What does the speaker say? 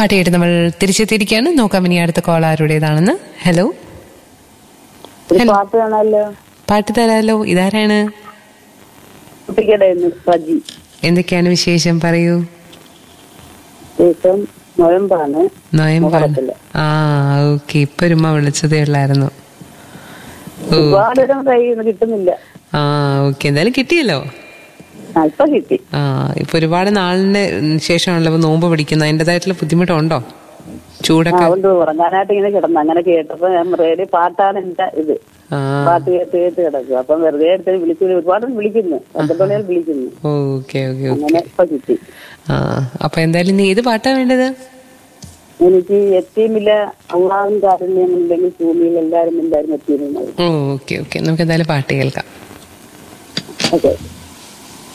പാട്ട് കേട്ട് നമ്മൾ തിരിച്ചെത്തിയിരിക്കുകയാണ്. നോക്കാം ഇനി അടുത്ത കോൾ ആരുടേതാണെന്ന്. ഹലോ, പാട്ട് തരാലോ. ഇതാരാണ്? എന്തൊക്കെയാണ് വിശേഷം? പറയൂ. നോയമ്പാണ്. ആ ഓക്കെ. ഇപ്പൊ ഒരുമ വിളിച്ചതേ ഉള്ളായിരുന്നു. കിട്ടുന്നില്ല. ആ ഓക്കെ, എന്തായാലും കിട്ടിയല്ലോ. ഇപ്പൊ ഒരുപാട് നാളിന് ശേഷമാണല്ലോ നോമ്പ് പിടിക്കുന്നത്. അതിന്റേതായിട്ടുള്ള ബുദ്ധിമുട്ടുണ്ടോ? ചൂടൊക്കെ ഉറങ്ങാനായിട്ട് ഇങ്ങനെ കിടന്നു. അങ്ങനെ കേട്ടപ്പോ ഞാൻ റേഡിയോ പാട്ടാണ് എന്റെ ഇത്. പാട്ട് കേട്ട് കേട്ട് കിടക്കും. അപ്പം വെറുതെ എടുത്ത് വിളിച്ചു. ഒരുപാട് വിളിക്കുന്നു. 12 മണിയാൽ വിളിക്കുന്നു. അങ്ങനെ ഇപ്പൊ കിട്ടി. അപ്പൊ എന്തായാലും നീ ഏത് പാട്ടാ വേണ്ടത്? എനിക്ക് എത്തിയുമില്ല അള്ളാഹും കാരുണ്യമില്ലെങ്കിൽ ഭൂമിയിൽ എല്ലാവരും എന്തായാലും എത്തിയിരുന്നു. ഓക്കെ ഓക്കെ, നമുക്ക് എന്തായാലും പാട്ട് കേൾക്കാം. ഓക്കെ.